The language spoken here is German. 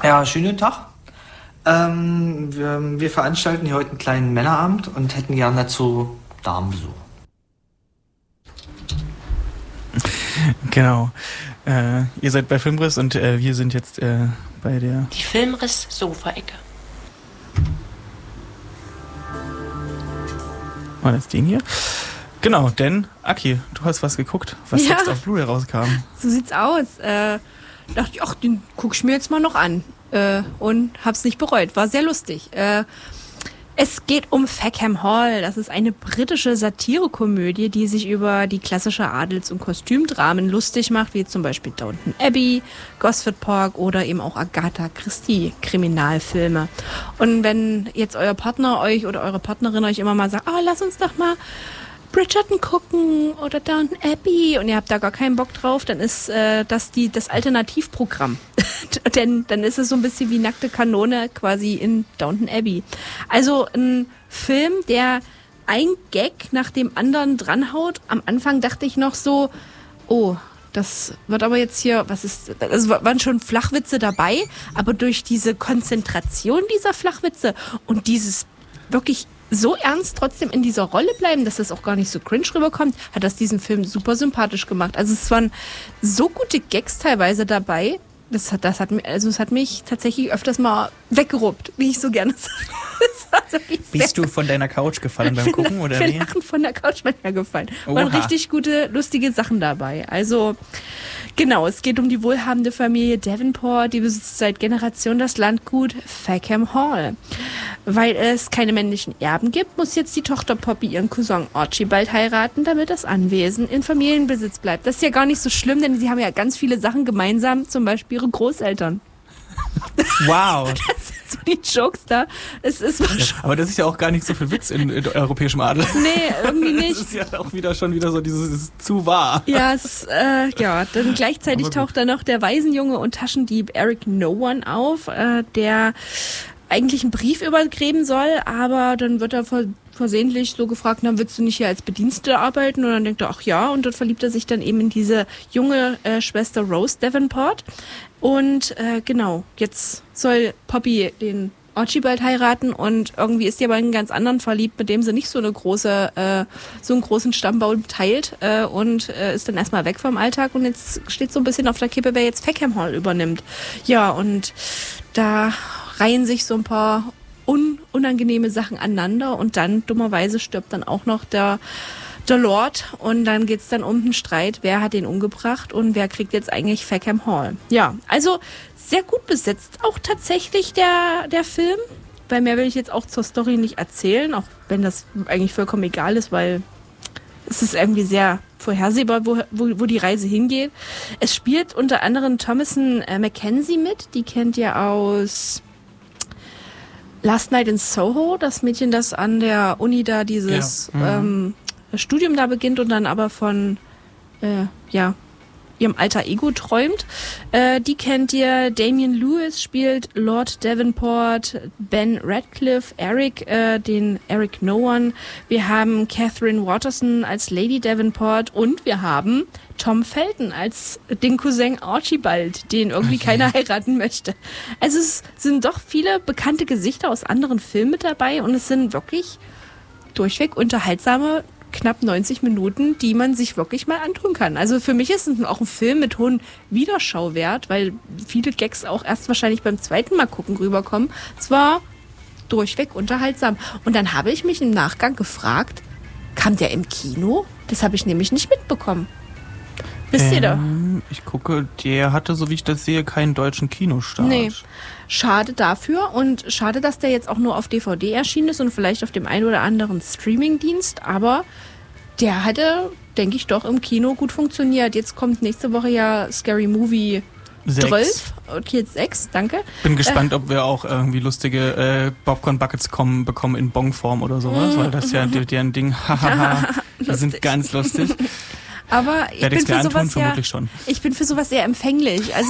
Ja, schönen Tag. Wir veranstalten hier heute einen kleinen Männerabend und hätten gern dazu Damenbesuch. Genau. Ihr seid bei Filmriss und wir sind jetzt bei der... Die Filmriss-Sofa-Ecke. War das den hier? Genau, denn, Aki, du hast was geguckt, was jetzt auf Blu-ray rauskam. So sieht's aus. Dachte ich, ach, den guck ich mir jetzt mal noch an. Und hab's nicht bereut. War sehr lustig. Es geht um Fackham Hall. Das ist eine britische Satirekomödie, die sich über die klassische Adels- und Kostümdramen lustig macht, wie zum Beispiel Downton Abbey, Gosford Park oder eben auch Agatha Christie Kriminalfilme. Und wenn jetzt euer Partner euch oder eure Partnerin euch immer mal sagt, lass uns doch mal Bridgerton gucken oder Downton Abbey und ihr habt da gar keinen Bock drauf, dann ist das das Alternativprogramm. Denn dann ist es so ein bisschen wie nackte Kanone quasi in Downton Abbey. Also ein Film, der ein Gag nach dem anderen dranhaut. Am Anfang dachte ich noch so, das wird aber jetzt hier, also waren schon Flachwitze dabei, aber durch diese Konzentration dieser Flachwitze und dieses wirklich so ernst trotzdem in dieser Rolle bleiben, dass das auch gar nicht so cringe rüberkommt, hat das diesen Film super sympathisch gemacht. Also es waren so gute Gags teilweise dabei, das hat mich tatsächlich öfters mal weggeruppt, wie ich so gerne sage. Bist du von deiner Couch gefallen beim Gucken, oder wie? Ich bin lachen von der Couch manchmal gefallen. Waren richtig gute, lustige Sachen dabei. Also genau, es geht um die wohlhabende Familie Davenport, die besitzt seit Generationen das Landgut Fackham Hall. Weil es keine männlichen Erben gibt, muss jetzt die Tochter Poppy ihren Cousin Archibald heiraten, damit das Anwesen in Familienbesitz bleibt. Das ist ja gar nicht so schlimm, denn sie haben ja ganz viele Sachen gemeinsam, zum Beispiel ihre Großeltern. Wow. Das sind so die Jokes da. Aber das ist ja auch gar nicht so viel Witz in europäischem Adel. Nee, irgendwie nicht. Das ist ja auch schon wieder so dieses zu wahr. Ja, dann gleichzeitig taucht da noch der Waisenjunge und Taschendieb Eric No One auf, der eigentlich einen Brief übergeben soll, aber dann wird er versehentlich so gefragt, na, willst du nicht hier als Bedienstete arbeiten? Und dann denkt er, ach ja, und dort verliebt er sich dann eben in diese junge Schwester Rose Davenport. Und genau, jetzt soll Poppy den Archibald heiraten und irgendwie ist sie aber in einen ganz anderen verliebt, mit dem sie nicht so einen großen Stammbaum teilt und ist dann erstmal weg vom Alltag und jetzt steht so ein bisschen auf der Kippe, wer jetzt Fackham Hall übernimmt. Ja, und da reihen sich so ein paar unangenehme Sachen aneinander und dann dummerweise stirbt dann auch noch der Lord und dann geht's dann um den Streit, wer hat den umgebracht und wer kriegt jetzt eigentlich Fackham Hall. Ja, also sehr gut besetzt auch tatsächlich der Film, weil mehr will ich jetzt auch zur Story nicht erzählen, auch wenn das eigentlich vollkommen egal ist, weil es ist irgendwie sehr vorhersehbar, wo die Reise hingeht. Es spielt unter anderem Thomasin McKenzie mit, die kennt ihr aus Last Night in Soho, das Mädchen, das an der Uni da dieses Studium da beginnt und dann aber von ihrem alter Ego träumt. Die kennt ihr. Damian Lewis spielt Lord Davenport, Ben Radcliffe, den Eric No One. Wir haben Catherine Watterson als Lady Davenport und wir haben Tom Felton als den Cousin Archibald, den irgendwie keiner heiraten möchte. Also es sind doch viele bekannte Gesichter aus anderen Filmen mit dabei und es sind wirklich durchweg unterhaltsame knapp 90 Minuten, die man sich wirklich mal antun kann. Also für mich ist es auch ein Film mit hohem Wiederschauwert, weil viele Gags auch erst wahrscheinlich beim zweiten Mal gucken rüberkommen. Es war durchweg unterhaltsam. Und dann habe ich mich im Nachgang gefragt, kam der im Kino? Das habe ich nämlich nicht mitbekommen. Wisst ihr da? Ich gucke, der hatte, so wie ich das sehe, keinen deutschen Kinostart. Nee. Schade dafür und schade, dass der jetzt auch nur auf DVD erschienen ist und vielleicht auf dem einen oder anderen Streamingdienst, aber der hatte, denke ich, doch im Kino gut funktioniert. Jetzt kommt nächste Woche ja Scary Movie 12. Okay, jetzt 6, danke. Bin gespannt, ob wir auch irgendwie lustige Popcorn-Buckets bekommen in Bongform oder sowas, weil das ja deren Ding, die sind ganz lustig. Aber ich bin für sowas sehr empfänglich. Also